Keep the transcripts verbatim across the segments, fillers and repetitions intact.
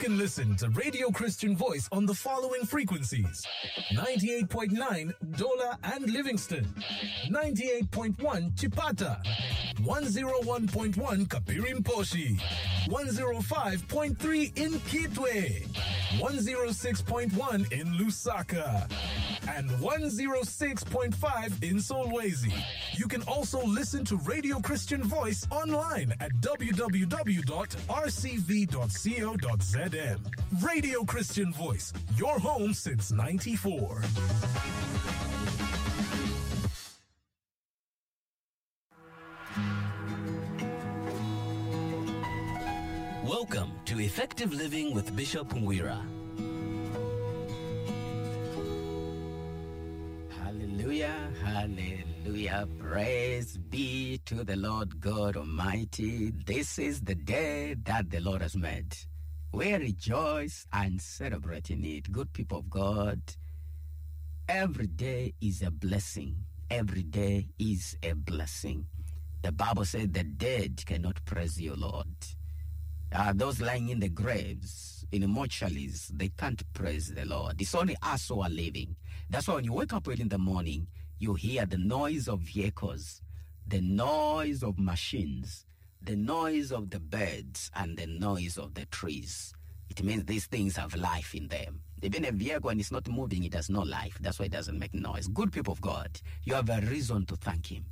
can listen to Radio Christian Voice on the following frequencies: ninety-eight point nine Dola and Livingston, ninety-eight point one Chipata, one oh one point one Kapirimposhi, one oh five point three in Kitwe, one oh six point one in Lusaka, and one oh six point five in Solwezi. You can also listen to Radio Christian Voice online at w w w dot r c v dot co dot z m. Radio Christian Voice, your home since ninety-four. Welcome to Effective Living with Bishop Mwira. Hallelujah, hallelujah. Praise be to the Lord God Almighty. This is the day that the Lord has made. We rejoice and celebrate in it. Good people of God, every day is a blessing. Every day is a blessing. The Bible says the dead cannot praise you, Lord. Uh, those lying in the graves, in the mortuaries, they can't praise the Lord. It's only us who are living. That's why when you wake up early in the morning, you hear the noise of vehicles, the noise of machines, the noise of the birds, and the noise of the trees. It means these things have life in them. Even a vehicle, when it's not moving, it has no life. That's why it doesn't make noise. Good people of God, you have a reason to thank Him.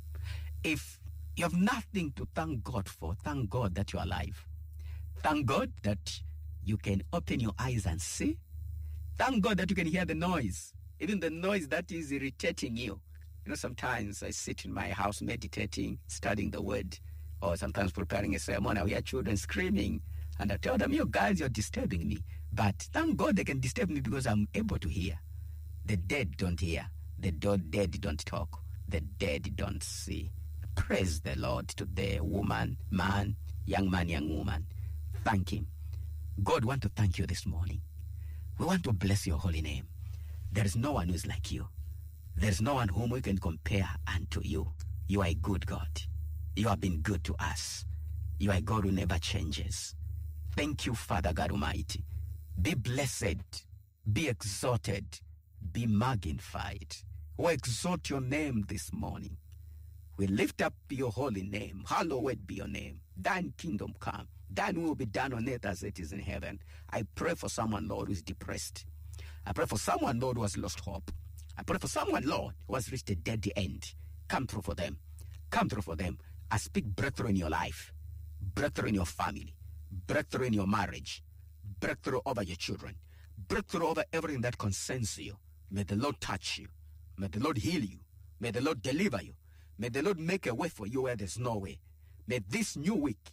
If you have nothing to thank God for, thank God that you're alive. Thank God that you can open your eyes and see. Thank God that you can hear the noise, even the noise that is irritating you. You know, sometimes I sit in my house meditating, studying the word, or sometimes preparing a sermon. I hear children screaming, and I tell them, you guys, you're disturbing me. But thank God they can disturb me because I'm able to hear. The dead don't hear. The dead don't talk. The dead don't see. Praise the Lord today, woman, man, young man, young woman. Thank Him. God, want to thank you this morning. We want to bless your holy name. There is no one who is like you. There is no one whom we can compare unto you. You are a good God. You have been good to us. You are a God who never changes. Thank you, Father God Almighty. Be blessed. Be exalted. Be magnified. We exalt your name this morning. We lift up your holy name. Hallowed be your name. Thine kingdom come. Thine will be done on earth as it is in heaven. I pray for someone, Lord, who is depressed. I pray for someone, Lord, who has lost hope. I pray for someone, Lord, who has reached a dead end. Come through for them. Come through for them. I speak breakthrough in your life. Breakthrough in your family. Breakthrough in your marriage. Breakthrough over your children. Breakthrough over everything that concerns you. May the Lord touch you. May the Lord heal you. May the Lord deliver you. May the Lord make a way for you where there's no way. May this new week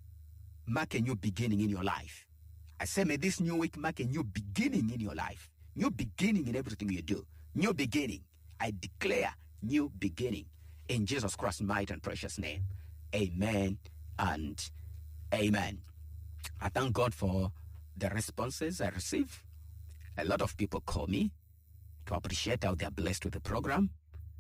mark a new beginning in your life. I say, may this new week mark a new beginning in your life. New beginning in everything you do. New beginning. I declare new beginning. In Jesus Christ's mighty and precious name. Amen and amen. I thank God for the responses I receive. A lot of people call me to appreciate how they are blessed with the program.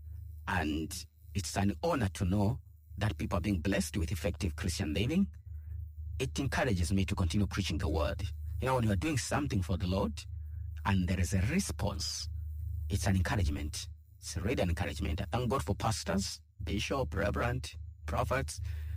And it's an honor to know that people are being blessed with effective Christian living. It encourages me to continue preaching the word. You know, when you are doing something for the Lord and there is a response, it's an encouragement. It's really an encouragement. I thank God for pastors, bishop, reverend, prophets,